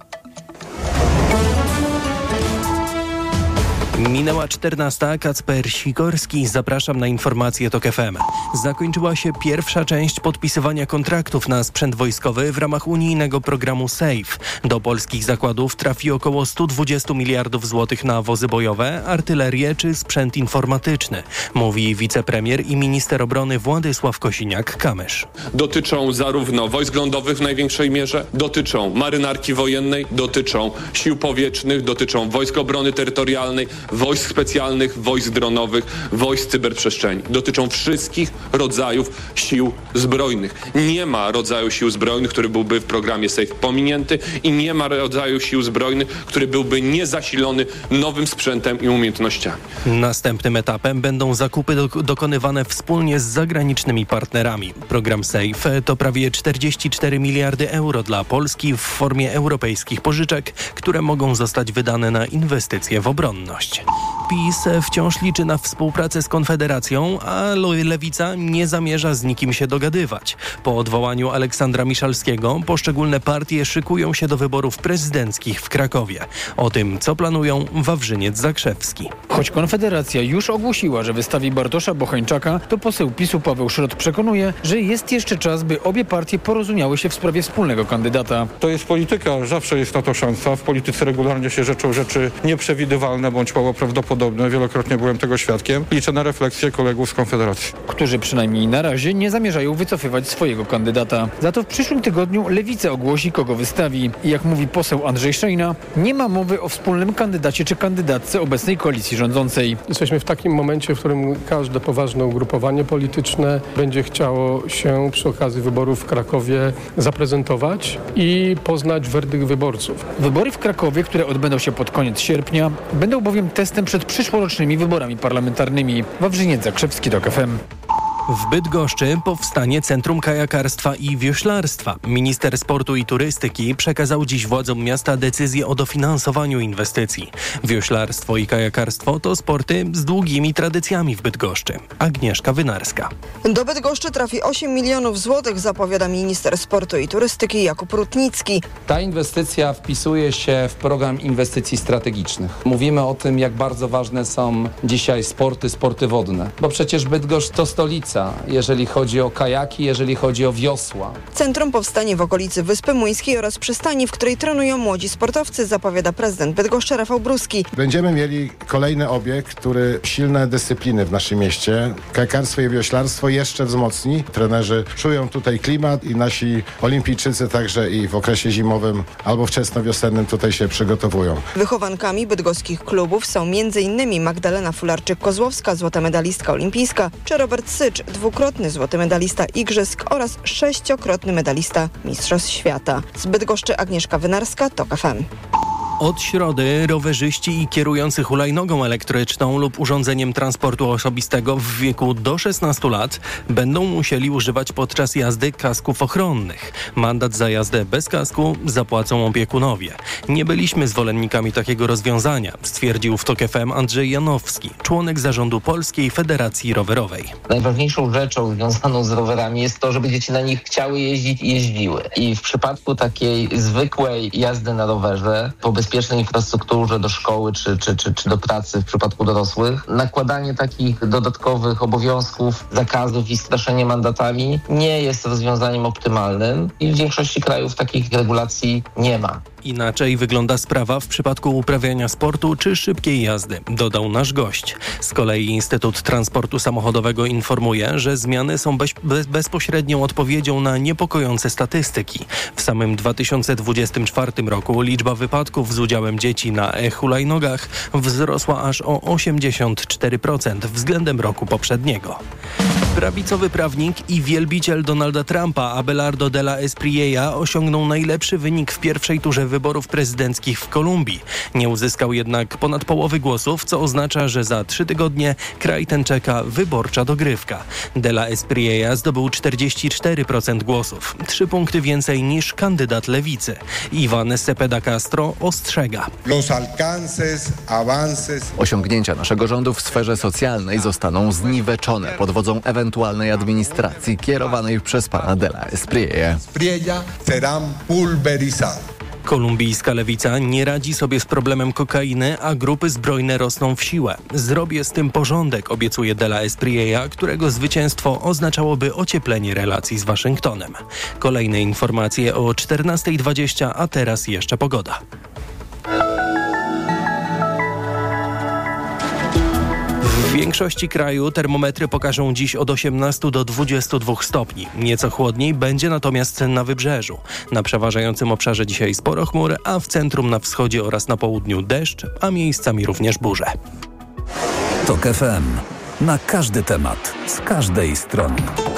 Minęła czternasta. Kacper Sikorski. Zapraszam na informacje Tok F M. Zakończyła się pierwsza część podpisywania kontraktów na sprzęt wojskowy w ramach unijnego programu SAFE. Do polskich zakładów trafi około sto dwadzieścia miliardów złotych na wozy bojowe, artylerię czy sprzęt informatyczny, mówi wicepremier i minister obrony Władysław Kosiniak-Kamysz. Dotyczą zarówno wojsk lądowych w największej mierze, dotyczą marynarki wojennej, dotyczą sił powietrznych, dotyczą wojsk obrony terytorialnej, wojsk specjalnych, wojsk dronowych, wojsk cyberprzestrzeni. Dotyczą wszystkich rodzajów sił zbrojnych. Nie ma rodzaju sił zbrojnych, który byłby w programie SAFE pominięty i nie ma rodzaju sił zbrojnych, który byłby niezasilony nowym sprzętem i umiejętnościami. Następnym etapem będą zakupy do- dokonywane wspólnie z zagranicznymi partnerami. Program SAFE to prawie czterdzieści cztery miliardy euro dla Polski w formie europejskich pożyczek, które mogą zostać wydane na inwestycje w obronność. PiS wciąż liczy na współpracę z Konfederacją, a Lewica nie zamierza z nikim się dogadywać. Po odwołaniu Aleksandra Miszalskiego poszczególne partie szykują się do wyborów prezydenckich w Krakowie. O tym, co planują, Wawrzyniec Zakrzewski. Choć Konfederacja już ogłosiła, że wystawi Bartosza Bocheńczaka, to poseł PiSu Paweł Szrot przekonuje, że jest jeszcze czas, by obie partie porozumiały się w sprawie wspólnego kandydata. To jest polityka, zawsze jest na to szansa. W polityce regularnie się rzeczą rzeczy nieprzewidywalne bądź mało prawdopodobne. Wielokrotnie byłem tego świadkiem. Liczę na refleksję kolegów z Konfederacji. Którzy przynajmniej na razie nie zamierzają wycofywać swojego kandydata. Za to w przyszłym tygodniu Lewica ogłosi, kogo wystawi. I jak mówi poseł Andrzej Szejna, nie ma mowy o wspólnym kandydacie czy kandydatce obecnej koalicji rządzącej. Jesteśmy w takim momencie, w którym każde poważne ugrupowanie polityczne będzie chciało się przy okazji wyborów w Krakowie zaprezentować i poznać werdykt wyborców. Wybory w Krakowie, które odbędą się pod koniec sierpnia, będą bowiem testem przed przyszłorocznymi wyborami parlamentarnymi. Wawrzyniec Zakrzewski, Tok F M. W Bydgoszczy powstanie Centrum Kajakarstwa i Wioślarstwa. Minister Sportu i Turystyki przekazał dziś władzom miasta decyzję o dofinansowaniu inwestycji. Wioślarstwo i kajakarstwo to sporty z długimi tradycjami w Bydgoszczy. Agnieszka Wynarska. Do Bydgoszczy trafi osiem milionów złotych, zapowiada minister Sportu i Turystyki Jakub Rutnicki. Ta inwestycja wpisuje się w program inwestycji strategicznych. Mówimy o tym, jak bardzo ważne są dzisiaj sporty, sporty wodne, bo przecież Bydgoszcz to stolica, jeżeli chodzi o kajaki, jeżeli chodzi o wiosła. Centrum powstanie w okolicy Wyspy Młyńskiej oraz przystani, w której trenują młodzi sportowcy, zapowiada prezydent Bydgoszczy Rafał Bruski. Będziemy mieli kolejny obiekt, który silne dyscypliny w naszym mieście. Kajakarstwo i wioślarstwo jeszcze wzmocni. Trenerzy czują tutaj klimat i nasi olimpijczycy także i w okresie zimowym albo wczesnowiosennym tutaj się przygotowują. Wychowankami bydgoskich klubów są m.in. Magdalena Fularczyk-Kozłowska, złota medalistka olimpijska, czy Robert Sycz, dwukrotny złoty medalista igrzysk oraz sześciokrotny medalista Mistrzostw Świata. Z Bydgoszczy Agnieszka Wynarska, Tok F M. Od środy rowerzyści i kierujący hulajnogą elektryczną lub urządzeniem transportu osobistego w wieku do szesnastu lat będą musieli używać podczas jazdy kasków ochronnych. Mandat za jazdę bez kasku zapłacą opiekunowie. Nie byliśmy zwolennikami takiego rozwiązania, stwierdził w TOK F M Andrzej Janowski, członek zarządu Polskiej Federacji Rowerowej. Najważniejszą rzeczą związaną z rowerami jest to, żeby dzieci na nich chciały jeździć i jeździły. I w przypadku takiej zwykłej jazdy na rowerze po bezpiecznej infrastrukturze do szkoły czy, czy, czy, czy do pracy w przypadku dorosłych, nakładanie takich dodatkowych obowiązków, zakazów i straszenie mandatami nie jest rozwiązaniem optymalnym i w większości krajów takich regulacji nie ma. Inaczej wygląda sprawa w przypadku uprawiania sportu czy szybkiej jazdy, dodał nasz gość. Z kolei Instytut Transportu Samochodowego informuje, że zmiany są bez, bez, bezpośrednią odpowiedzią na niepokojące statystyki. W samym dwa tysiące dwudziestym czwartym roku liczba wypadków z udziałem dzieci na e-hulajnogach wzrosła aż o osiemdziesiąt cztery procent względem roku poprzedniego. Prawicowy prawnik i wielbiciel Donalda Trumpa Abelardo de la Espriella osiągnął najlepszy wynik w pierwszej turze wyborów prezydenckich w Kolumbii. Nie uzyskał jednak ponad połowy głosów, co oznacza, że za trzy tygodnie kraj ten czeka wyborcza dogrywka. De la Espriella zdobył czterdzieści cztery procent głosów, trzy punkty więcej niż kandydat lewicy. Iwan Cepeda Castro ostrzega. Osiągnięcia naszego rządu w sferze socjalnej zostaną zniweczone pod wodzą ewentualnej administracji kierowanej przez pana de la Espriella. Kolumbijska lewica nie radzi sobie z problemem kokainy, a grupy zbrojne rosną w siłę. Zrobię z tym porządek, obiecuje de la Espriella, którego zwycięstwo oznaczałoby ocieplenie relacji z Waszyngtonem. Kolejne informacje o czternasta dwadzieścia, a teraz jeszcze pogoda. W większości kraju termometry pokażą dziś od osiemnastu do dwudziestu dwóch stopni. Nieco chłodniej będzie natomiast na wybrzeżu. Na przeważającym obszarze dzisiaj sporo chmur, a w centrum, na wschodzie oraz na południu deszcz, a miejscami również burze. TOK F M. Na każdy temat, z każdej strony.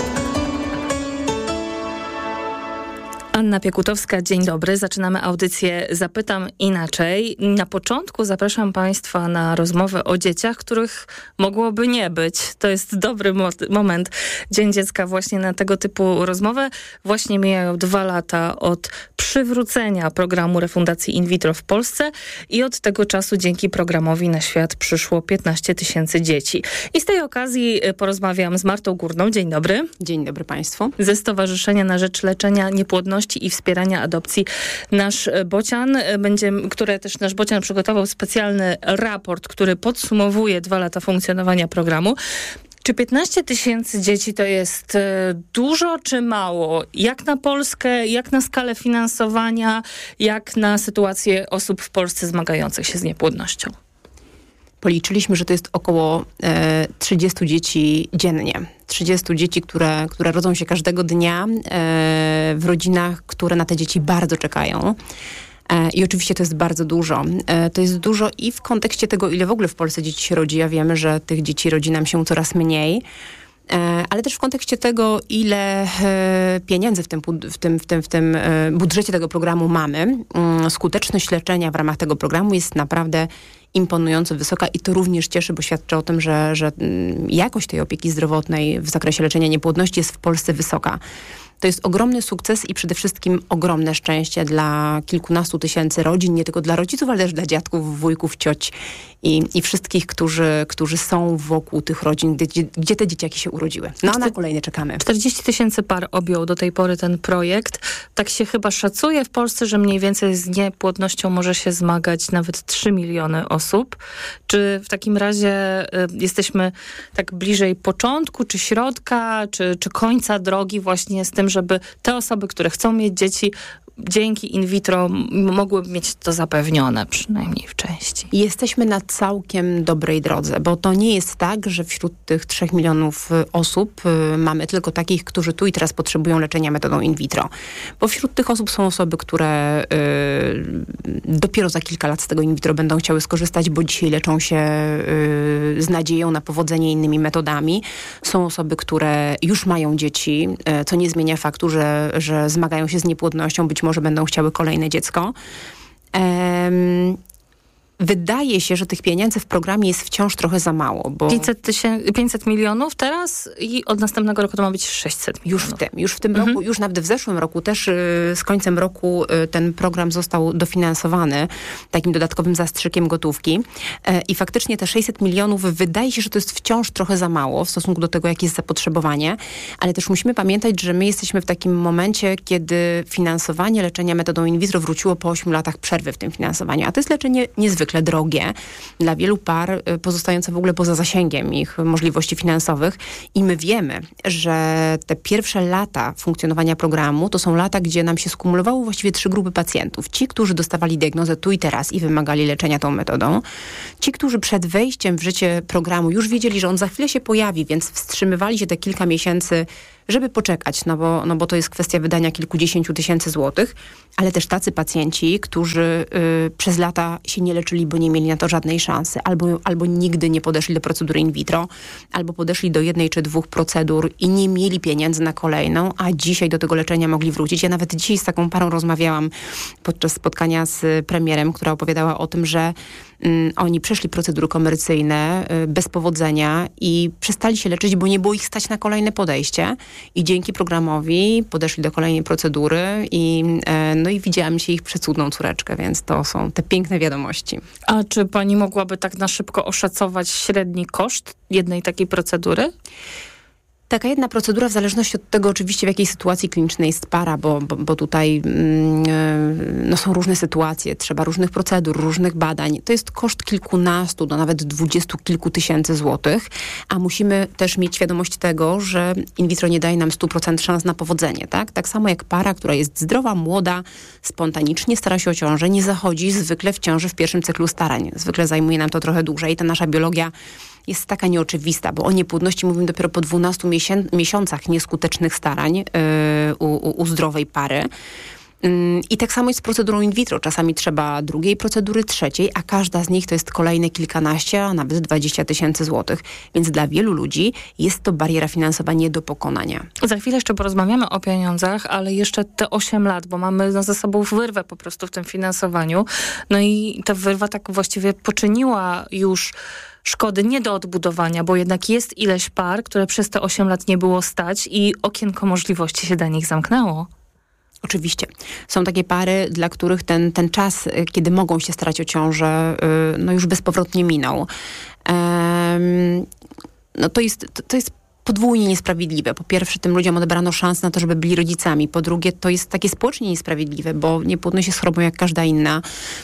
Anna Piekutowska, dzień dobry. Zaczynamy audycję Zapytam Inaczej. Na początku zapraszam Państwa na rozmowę o dzieciach, których mogłoby nie być. To jest dobry mo- moment. Dzień Dziecka właśnie na tego typu rozmowę. Właśnie mijają dwa lata od przywrócenia programu refundacji in vitro w Polsce i od tego czasu dzięki programowi na świat przyszło piętnaście tysięcy dzieci. I z tej okazji porozmawiam z Martą Górną. Dzień dobry. Dzień dobry Państwu. Ze Stowarzyszenia na Rzecz Leczenia Niepłodności i Wspierania Adopcji Nasz Bocian, będzie, które też Nasz Bocian przygotował specjalny raport, który podsumowuje dwa lata funkcjonowania programu. Czy piętnaście tysięcy dzieci to jest dużo czy mało? Jak na Polskę, jak na skalę finansowania, jak na sytuację osób w Polsce zmagających się z niepłodnością? Policzyliśmy, że to jest około e, trzydziestu dzieci dziennie. trzydziestu dzieci, które, które rodzą się każdego dnia e, w rodzinach, które na te dzieci bardzo czekają. E, I oczywiście to jest bardzo dużo. E, to jest dużo i w kontekście tego, ile w ogóle w Polsce dzieci się rodzi. Ja wiemy, że tych dzieci rodzi nam się coraz mniej. Ale też w kontekście tego, ile pieniędzy w tym, w tym, w tym, w tym budżecie tego programu mamy. Skuteczność leczenia w ramach tego programu jest naprawdę imponująco wysoka i to również cieszy, bo świadczy o tym, że, że jakość tej opieki zdrowotnej w zakresie leczenia niepłodności jest w Polsce wysoka. To jest ogromny sukces i przede wszystkim ogromne szczęście dla kilkunastu tysięcy rodzin, nie tylko dla rodziców, ale też dla dziadków, wujków, cioć i, i wszystkich, którzy, którzy są wokół tych rodzin, gdzie, gdzie te dzieciaki się urodziły. No a na kolejne czekamy. czterdzieści tysięcy par objął do tej pory ten projekt. Tak się chyba szacuje w Polsce, że mniej więcej z niepłodnością może się zmagać nawet trzy miliony osób. Czy w takim razie y, jesteśmy tak bliżej początku, czy środka, czy, czy końca drogi właśnie z tym, żeby te osoby, które chcą mieć dzieci, dzięki in vitro mogły mieć to zapewnione, przynajmniej w części. Jesteśmy na całkiem dobrej drodze, bo to nie jest tak, że wśród tych trzech milionów osób y, mamy tylko takich, którzy tu i teraz potrzebują leczenia metodą in vitro. Bo wśród tych osób są osoby, które y, dopiero za kilka lat z tego in vitro będą chciały skorzystać, bo dzisiaj leczą się y, z nadzieją na powodzenie innymi metodami. Są osoby, które już mają dzieci, y, co nie zmienia faktu, że, że zmagają się z niepłodnością, być może będą chciały kolejne dziecko. Ehm, Wydaje się, że tych pieniędzy w programie jest wciąż trochę za mało, bo... pięćset milionów teraz i od następnego roku to ma być sześćset milionów. Już w tym, już w tym mhm. roku, już nawet w zeszłym roku też y, z końcem roku y, ten program został dofinansowany takim dodatkowym zastrzykiem gotówki y, i faktycznie te sześćset milionów wydaje się, że to jest wciąż trochę za mało w stosunku do tego, jakie jest zapotrzebowanie, ale też musimy pamiętać, że my jesteśmy w takim momencie, kiedy finansowanie leczenia metodą in vitro wróciło po ośmiu latach przerwy w tym finansowaniu, a to jest leczenie niezwykle drogie dla wielu par, pozostające w ogóle poza zasięgiem ich możliwości finansowych. I my wiemy, że te pierwsze lata funkcjonowania programu to są lata, gdzie nam się skumulowały właściwie trzy grupy pacjentów. Ci, którzy dostawali diagnozę tu i teraz i wymagali leczenia tą metodą. Ci, którzy przed wejściem w życie programu już wiedzieli, że on za chwilę się pojawi, więc wstrzymywali się te kilka miesięcy, żeby poczekać, no bo, no bo to jest kwestia wydania kilkudziesięciu tysięcy złotych, ale też tacy pacjenci, którzy y, przez lata się nie leczyli, bo nie mieli na to żadnej szansy, albo, albo nigdy nie podeszli do procedury in vitro, albo podeszli do jednej czy dwóch procedur i nie mieli pieniędzy na kolejną, a dzisiaj do tego leczenia mogli wrócić. Ja nawet dzisiaj z taką parą rozmawiałam podczas spotkania z premierem, która opowiadała o tym, że mm, oni przeszli procedury komercyjne y, bez powodzenia i przestali się leczyć, bo nie było ich stać na kolejne podejście. I dzięki programowi podeszli do kolejnej procedury i, e, no i widziałam się ich przecudną córeczkę, więc to są te piękne wiadomości. A czy pani mogłaby tak na szybko oszacować średni koszt jednej takiej procedury? Taka jedna procedura, w zależności od tego oczywiście, w jakiej sytuacji klinicznej jest para, bo, bo, bo tutaj mm, no są różne sytuacje, trzeba różnych procedur, różnych badań. To jest koszt kilkunastu do nawet dwudziestu kilku tysięcy złotych, a musimy też mieć świadomość tego, że in vitro nie daje nam stu procent szans na powodzenie, tak? Tak samo jak para, która jest zdrowa, młoda, spontanicznie stara się o ciążę, nie zachodzi zwykle w ciąży w pierwszym cyklu starań. Zwykle zajmuje nam to trochę dłużej. Ta nasza biologia jest taka nieoczywista, bo o niepłodności mówimy dopiero po dwunastu miesię- miesiącach nieskutecznych starań yy, u, u, u zdrowej pary. Yy, I tak samo jest z procedurą in vitro. Czasami trzeba drugiej procedury, trzeciej, a każda z nich to jest kolejne kilkanaście, a nawet dwadzieścia tysięcy złotych. Więc dla wielu ludzi jest to bariera finansowa nie do pokonania. Za chwilę jeszcze porozmawiamy o pieniądzach, ale jeszcze te osiem lat, bo mamy no, ze sobą wyrwę po prostu w tym finansowaniu. No i ta wyrwa tak właściwie poczyniła już szkody nie do odbudowania, bo jednak jest ileś par, które przez te osiem lat nie było stać i okienko możliwości się dla nich zamknęło. Oczywiście. Są takie pary, dla których ten, ten czas, kiedy mogą się starać o ciążę, no już bezpowrotnie minął. Um, no to jest, to, to jest podwójnie niesprawiedliwe. Po pierwsze, tym ludziom odebrano szansę na to, żeby byli rodzicami. Po drugie, to jest takie społecznie niesprawiedliwe, bo niepłodność jest chorobą jak każda inna.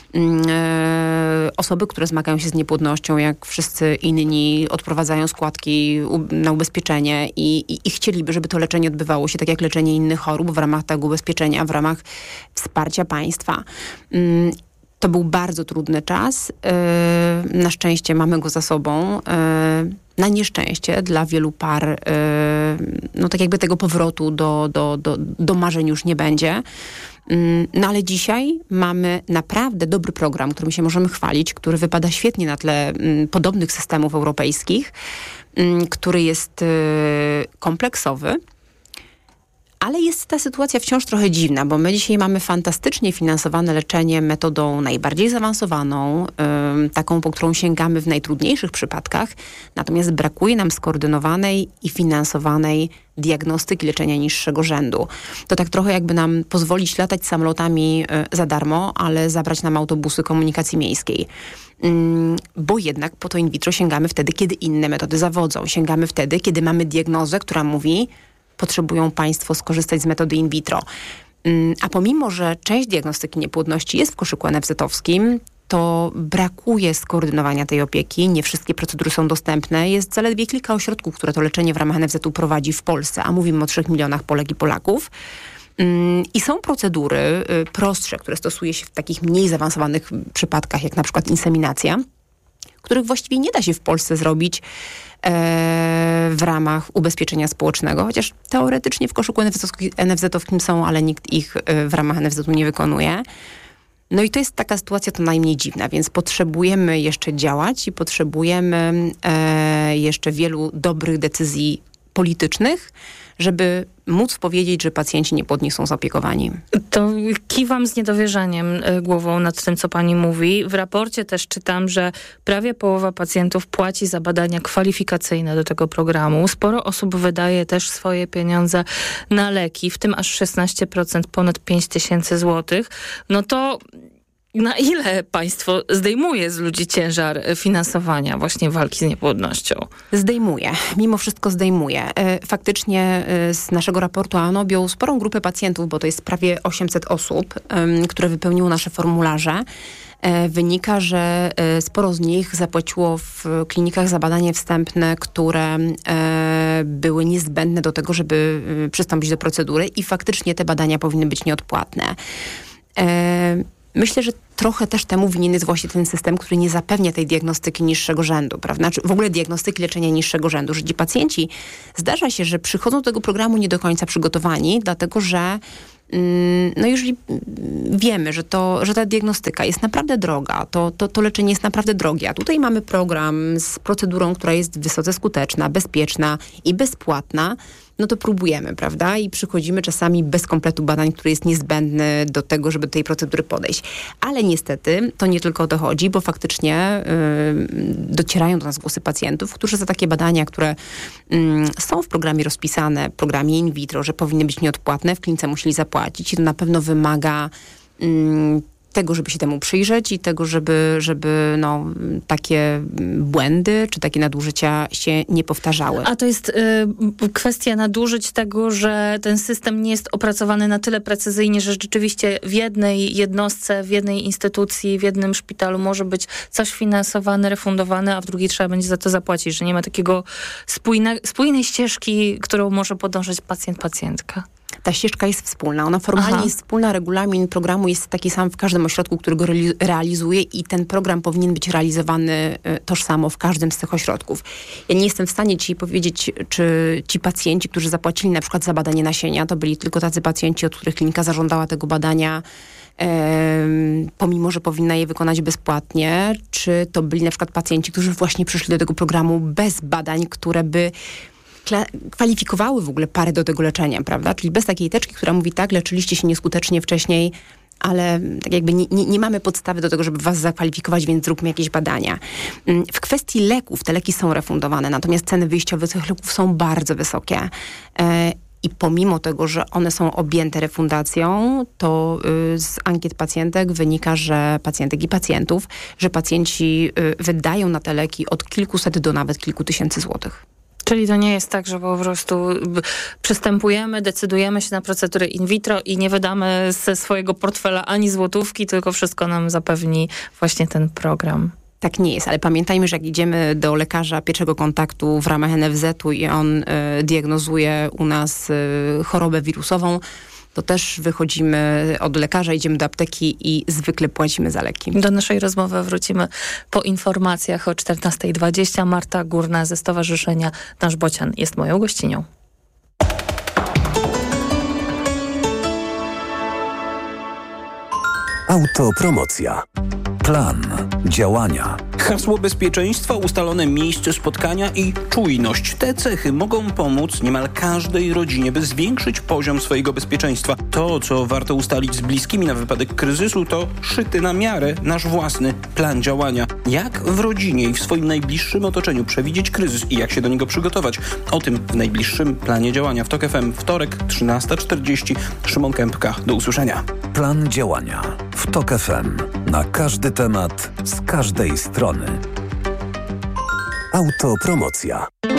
E, osoby, które zmagają się z niepłodnością, jak wszyscy inni, odprowadzają składki na ubezpieczenie i, i, i chcieliby, żeby to leczenie odbywało się tak jak leczenie innych chorób w ramach tego ubezpieczenia, w ramach wsparcia państwa. Mm, To był bardzo trudny czas. Na szczęście mamy go za sobą. Na nieszczęście dla wielu par, no tak jakby tego powrotu do, do, do, do marzeń już nie będzie. No ale dzisiaj mamy naprawdę dobry program, którym się możemy chwalić, który wypada świetnie na tle podobnych systemów europejskich, który jest kompleksowy. Ale jest ta sytuacja wciąż trochę dziwna, bo my dzisiaj mamy fantastycznie finansowane leczenie metodą najbardziej zaawansowaną, yy, taką, po którą sięgamy w najtrudniejszych przypadkach, natomiast brakuje nam skoordynowanej i finansowanej diagnostyki leczenia niższego rzędu. To tak trochę jakby nam pozwolić latać samolotami yy, za darmo, ale zabrać nam autobusy komunikacji miejskiej. Yy, bo jednak po to in vitro sięgamy wtedy, kiedy inne metody zawodzą. Sięgamy wtedy, kiedy mamy diagnozę, która mówi: potrzebują państwo skorzystać z metody in vitro. A pomimo, że część diagnostyki niepłodności jest w koszyku en ef zetowskim, to brakuje skoordynowania tej opieki. Nie wszystkie procedury są dostępne. Jest zaledwie kilka ośrodków, które to leczenie w ramach en ef zetu prowadzi w Polsce, a mówimy o trzech milionach Polek i Polaków. I są procedury prostsze, które stosuje się w takich mniej zaawansowanych przypadkach, jak na przykład inseminacja, których właściwie nie da się w Polsce zrobić w ramach ubezpieczenia społecznego, chociaż teoretycznie w koszyku en ef zetowskim są, ale nikt ich w ramach en ef zetu nie wykonuje. No i to jest taka sytuacja to najmniej dziwna, więc potrzebujemy jeszcze działać i potrzebujemy e, jeszcze wielu dobrych decyzji politycznych, żeby móc powiedzieć, że pacjenci niepłodni są zaopiekowani. To kiwam z niedowierzaniem głową nad tym, co pani mówi. W raporcie też czytam, że prawie połowa pacjentów płaci za badania kwalifikacyjne do tego programu. Sporo osób wydaje też swoje pieniądze na leki, w tym aż szesnaście procent, ponad pięć tysięcy złotych. No to na ile państwo zdejmuje z ludzi ciężar finansowania właśnie walki z niepłodnością? Zdejmuje. Mimo wszystko zdejmuje. Faktycznie z naszego raportu A N O objął sporą grupę pacjentów, bo to jest prawie osiemset osób, które wypełniło nasze formularze. Wynika, że sporo z nich zapłaciło w klinikach za badanie wstępne, które były niezbędne do tego, żeby przystąpić do procedury i faktycznie te badania powinny być nieodpłatne. Myślę, że trochę też temu winien jest właśnie ten system, który nie zapewnia tej diagnostyki niższego rzędu, prawda? Czy w ogóle diagnostyki leczenia niższego rzędu, że ci pacjenci, zdarza się, że przychodzą do tego programu nie do końca przygotowani, dlatego że no jeżeli wiemy, że, to, że ta diagnostyka jest naprawdę droga, to, to, to leczenie jest naprawdę drogie, a tutaj mamy program z procedurą, która jest wysoce skuteczna, bezpieczna i bezpłatna, no to próbujemy, prawda? I przychodzimy czasami bez kompletu badań, który jest niezbędny do tego, żeby do tej procedury podejść. Ale niestety to nie tylko o to chodzi, bo faktycznie yy, docierają do nas głosy pacjentów, którzy za takie badania, które yy, są w programie rozpisane, w programie in vitro, że powinny być nieodpłatne, w klinice musieli zapłacić i to na pewno wymaga yy, tego, żeby się temu przyjrzeć i tego, żeby, żeby no, takie błędy czy takie nadużycia się nie powtarzały. A to jest y, kwestia nadużyć tego, że ten system nie jest opracowany na tyle precyzyjnie, że rzeczywiście w jednej jednostce, w jednej instytucji, w jednym szpitalu może być coś finansowane, refundowane, a w drugiej trzeba będzie za to zapłacić, że nie ma takiego spójne, spójnej ścieżki, którą może podążać pacjent, pacjentka. Ta ścieżka jest wspólna. Ona formalnie Aha. jest wspólna. Regulamin programu jest taki sam w każdym ośrodku, który go realizuje i ten program powinien być realizowany tożsamo w każdym z tych ośrodków. Ja nie jestem w stanie ci powiedzieć, czy ci pacjenci, którzy zapłacili na przykład za badanie nasienia, to byli tylko tacy pacjenci, od których klinika zażądała tego badania, Um, pomimo, że powinna je wykonać bezpłatnie, czy to byli na przykład pacjenci, którzy właśnie przyszli do tego programu bez badań, które by kwalifikowały w ogóle parę do tego leczenia, prawda? Czyli bez takiej teczki, która mówi tak, leczyliście się nieskutecznie wcześniej, ale tak jakby nie, nie, nie mamy podstawy do tego, żeby was zakwalifikować, więc zróbmy jakieś badania. W kwestii leków, te leki są refundowane, natomiast ceny wyjściowe tych leków są bardzo wysokie. I pomimo tego, że one są objęte refundacją, to z ankiet pacjentek wynika, że pacjentek i pacjentów, że pacjenci wydają na te leki od kilkuset do nawet kilku tysięcy złotych. Czyli to nie jest tak, że po prostu przystępujemy, decydujemy się na procedurę in vitro i nie wydamy ze swojego portfela ani złotówki, tylko wszystko nam zapewni właśnie ten program. Tak nie jest, ale pamiętajmy, że jak idziemy do lekarza pierwszego kontaktu w ramach N F Z-u i on y, diagnozuje u nas y, chorobę wirusową, to też wychodzimy od lekarza, idziemy do apteki i zwykle płacimy za leki. Do naszej rozmowy wrócimy po informacjach o czternasta dwadzieścia. Marta Górna ze Stowarzyszenia Nasz Bocian jest moją gościnią. Autopromocja. Plan działania. Hasło bezpieczeństwa, ustalone miejsce spotkania i czujność. Te cechy mogą pomóc niemal każdej rodzinie, by zwiększyć poziom swojego bezpieczeństwa. To, co warto ustalić z bliskimi na wypadek kryzysu, to szyty na miarę nasz własny plan działania. Jak w rodzinie i w swoim najbliższym otoczeniu przewidzieć kryzys i jak się do niego przygotować? O tym w najbliższym planie działania w TOK F M. Wtorek, trzynasta czterdzieści. Szymon Kępka. Do usłyszenia. Plan działania w TOK F M. Na każdy temat, z każdej strony. Autopromocja.